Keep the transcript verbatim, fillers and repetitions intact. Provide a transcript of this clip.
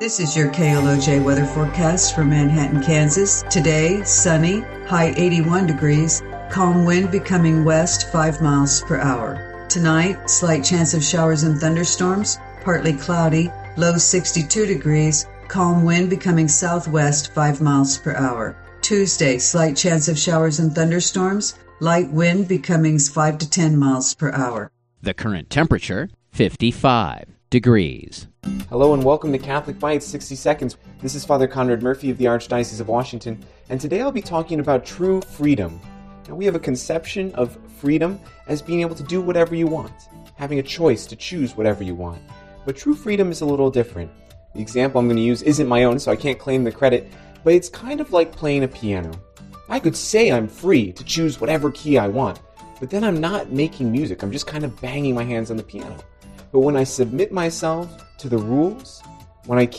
This is your K L O J weather forecast for Manhattan, Kansas. Today, sunny, high eighty-one degrees, calm wind becoming west five miles per hour. Tonight, slight chance of showers and thunderstorms, partly cloudy, low sixty-two degrees, calm wind becoming southwest five miles per hour. Tuesday, slight chance of showers and thunderstorms, light wind becoming five to ten miles per hour. The current temperature, fifty-five degrees. Hello and welcome to Catholic Bites sixty seconds. This is Father Conrad Murphy of the Archdiocese of Washington, and today I'll be talking about true freedom. Now, we have a conception of freedom as being able to do whatever you want, having a choice to choose whatever you want. But true freedom is a little different. The example I'm going to use isn't my own, so I can't claim the credit, but it's kind of like playing a piano. I could say I'm free to choose whatever key I want, but then I'm not making music. I'm just kind of banging my hands on the piano. But when I submit myself to the rules, when I